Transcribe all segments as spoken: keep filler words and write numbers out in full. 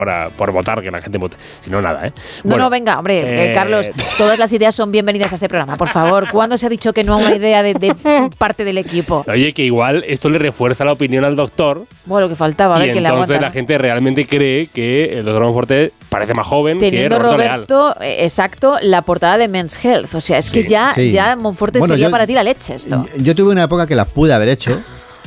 Para, por votar, que la gente vote. Si no, nada, ¿eh? No, Bueno, no, venga, hombre, eh, eh, Carlos, todas las ideas son bienvenidas a este programa, por favor. ¿Cuándo se ha dicho que no a una idea de, de parte del equipo? Oye, que igual esto le refuerza la opinión al doctor. Bueno, lo que faltaba, a ver y quién le aguanta. entonces la gente realmente cree que el doctor Monforte parece más joven Teniendo que Roberto, Roberto Leal. eh, exacto, la portada de Men's Health. O sea, es Sí, que ya, sí. ya Monforte Bueno, sería yo- para ti la leche esto. Yo tuve una época que las pude haber hecho.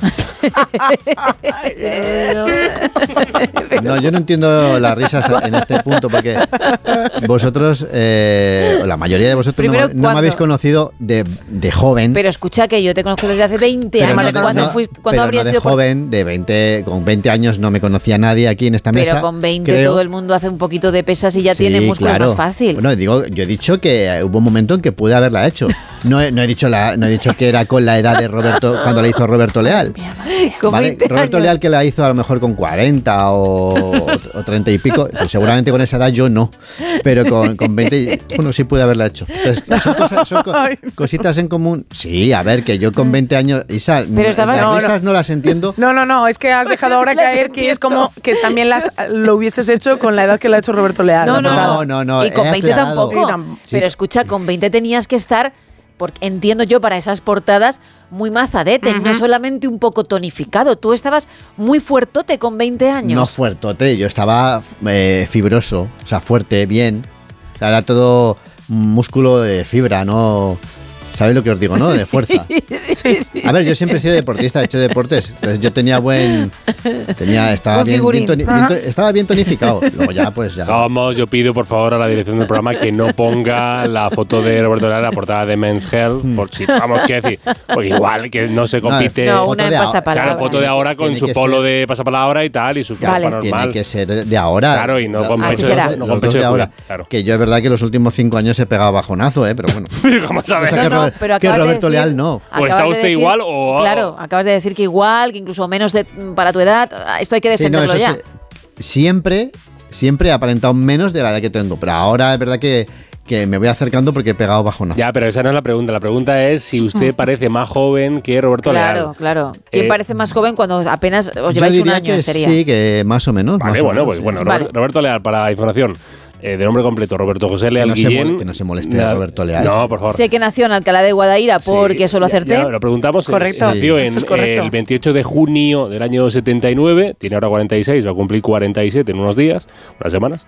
No, yo no entiendo las risas en este punto porque vosotros, eh, la mayoría de vosotros, no, Primero, me- no me ¿cuándo? habéis conocido de, de joven. Pero escucha que yo te conozco desde hace veinte Pero años. no de- ¿Cuándo, no, fuiste, ¿cuándo pero habría no de sido por- joven, de veinte, con veinte años no me conocía nadie aquí en esta Pero mesa. con veinte creo. todo el mundo hace un poquito de pesas y ya Sí, tiene músculos claro. más fácil. Bueno, digo, yo he dicho que hubo un momento en que pude haberla hecho. No he, no he dicho la, no he dicho que era con la edad de Roberto cuando la hizo Roberto Leal. Con ¿Vale? veinte Roberto años. Leal que la hizo a lo mejor con cuarenta o, o treinta y pico, pues seguramente con esa edad yo no, pero con, con veinte, bueno, sí pude haberla hecho. Entonces, son, cosas, son co- cositas en común. Sí, a ver, que yo con veinte años, Isa, Pero estaba- las no, risas no las entiendo. No, no, no, es que has dejado ahora Las caer que es entiendo. como que también las, lo hubieses hecho con la edad que lo ha hecho Roberto Leal. No, la no, portada. no, no, Y con he veinte aclarado. tampoco. Sí, tam- Pero escucha, con veinte tenías que estar, porque entiendo yo, para esas portadas, muy mazadete, no solamente un poco tonificado. Tú estabas muy fuertote con veinte años. No fuertote, yo estaba eh, fibroso, o sea, fuerte, bien. Era todo músculo de fibra, no... ¿Sabéis lo que os digo, no? De fuerza. Sí, sí. A ver, yo siempre he sido deportista, he hecho deportes. Entonces yo tenía buen... Tenía, estaba, Buen bien, figurín. bien toni- bien to- estaba bien tonificado. Luego ya, pues ya... Vamos, yo pido por favor a la dirección del programa que no ponga la foto de Roberto Leal en la portada de Men's Health, por si vamos, quiero decir, porque igual que no se compite. No, foto una en de ahora- pasapalabra. Claro, foto de ahora con Tiene su que polo ser- de pasapalabra y tal, y su Vale. ropa Tiene normal. que ser de ahora. Claro, y no Los- con Así los será. dos- pecho, no los con dos pecho de de ahora. juguete, claro. Que yo es verdad que los últimos cinco años he pegado bajonazo, ¿eh? Pero bueno. ¿Cómo sabes? Cosa que No, no, Robert- pero que acabas de Roberto decir- Leal no. ¿O acabas está de usted decir- igual o...? Claro, acabas de decir que igual, que incluso menos de, para tu edad. Esto hay que Sí, no, defenderlo eso ya. se- siempre, siempre he aparentado menos de la edad que tengo. Pero ahora es verdad que, que me voy acercando porque he pegado bajonazo. Ya, pero esa no es la pregunta. La pregunta es si usted parece más joven que Roberto Claro, Leal. claro. ¿Quién Eh, parece más joven cuando apenas os Yo lleváis un diría año? que Sería. sí, que más o menos. Vale, más o bueno, menos, pues sí. bueno, Vale. Robert- Roberto Leal, para información, eh, de nombre completo, Roberto José Que Leal no, se Guillén. mol- que no se moleste Na- Roberto Leal. No, por favor. Sé que nació en Alcalá de Guadaira Sí, porque solo ya- acerté. ya lo preguntamos. Correcto. Nació Sí, en eso es correcto. el veintiocho de junio del año setenta y nueve, tiene ahora cuarenta y seis, va a cumplir cuarenta y siete en unos días, unas semanas.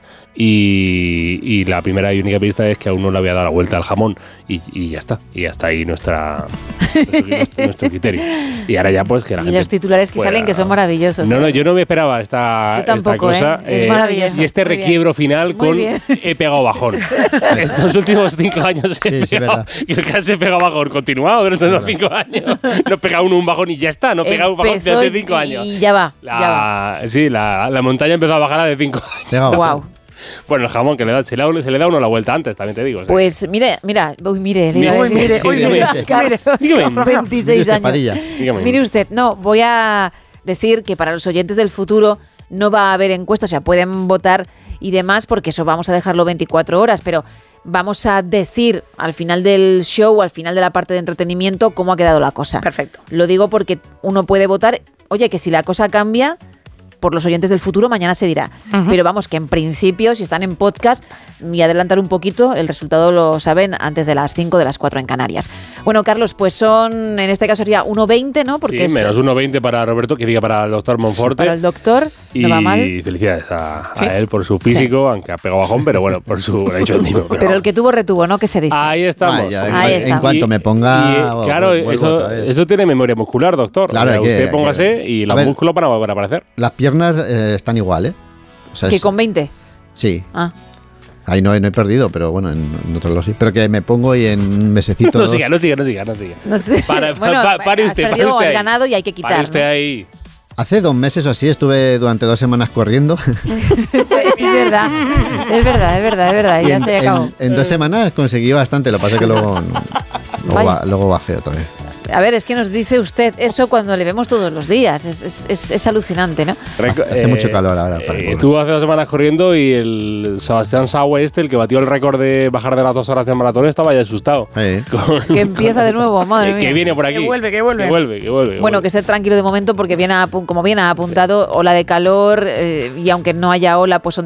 Y, y la primera y única pista es que aún no le había dado la vuelta al jamón. Y, y ya está. Y hasta ahí nuestra, nuestro, nuestro- nuestro criterio. Y ahora ya, pues, que la Y gente los titulares que pueda- salen que son maravillosos. No, no, ¿eh? yo no me esperaba esta, Yo tampoco, esta cosa. ¿eh? Es maravilloso. Y este Muy bien. requiebro final Muy con bien. he pegado bajón. Estos últimos cinco años he Sí, sí, pegado, verdad. que casi he pegado bajón continuado durante los cinco años. No he pegado uno un bajón y ya está. No he pegado un bajón desde Empezó hace cinco años. Y ya va, La, ya va. Sí, la, la montaña empezó a bajar de cinco años. Pegado. Wow. Bueno, el jamón, que le da, se, le da, se le da uno la vuelta antes, también te digo. o sea. Pues mire, mira, uy, mire, le iba a Uy, decir. mire, uy, Dígame mire, usted. mire. Dígame. Mire veintiséis usted, años. Padilla. Dígame. Mire usted, no, voy a decir que para los oyentes del futuro no va a haber encuestas, o sea, pueden votar y demás, porque eso vamos a dejarlo veinticuatro horas, pero vamos a decir al final del show, al final de la parte de entretenimiento, cómo ha quedado la cosa. Perfecto. Lo digo porque uno puede votar, oye, que si la cosa cambia, por los oyentes del futuro, mañana se dirá. Ujú. Pero vamos, que en principio, si están en podcast, y adelantar un poquito, el resultado lo saben antes de las cinco, de las cuatro en Canarias. Bueno, Carlos, pues son, en este caso sería uno veinte, ¿no? Porque sí, es menos uno veinte para Roberto, que diga para el doctor Monforte. para el doctor, Y no va mal. felicidades a, a Sí. él por su físico, aunque ha pegado bajón, pero bueno, por su. Lo ha dicho el mismo. Pero el que tuvo retuvo, ¿no? ¿Qué se dice? Ahí estamos. Vaya, en, Ahí en estamos. cuanto me ponga. Y, eh, oh, claro, vuelvo eso, otra vez. eso tiene memoria muscular, doctor. Claro, O sea, hay que- usted hay póngase que- y A los ver. músculos van a volver a aparecer. Las piernas eh, están igual, ¿eh? O sea, Que es- con veinte. Sí. Ah. Ahí no, no he perdido, pero bueno, en, en otros lo sí. Pero que me pongo y en un mesecito. No dos- siga, no siga, no siga, no siga. No sé. Para- bueno, pa- pare has usted, pare perdido, usted has ahí. ganado y hay que quitar. Para usted ¿no? ahí. Hace dos meses o así estuve durante dos semanas corriendo. Es verdad, es verdad, es verdad, es verdad. y Ya en, se acabó. en- en dos semanas conseguí bastante. Lo que pasa es que luego, no- luego, Vaya. ba- luego bajé otra vez. A ver, es que nos dice usted eso cuando le vemos todos los días. Es, es, es, es alucinante, ¿no? Hace, hace eh, mucho calor ahora. Para eh, estuvo hace dos semanas corriendo y el Sebastián Saue este, el que batió el récord de bajar de las dos horas de maratón, estaba ya asustado. Eh. Con, que empieza de nuevo, madre mía. Que viene por aquí. Que vuelve, que vuelve. Que vuelve, que vuelve. Que bueno, vuelve. que esté tranquilo de momento porque viene a, como bien ha apuntado, ola de calor eh, y aunque no haya ola, pues son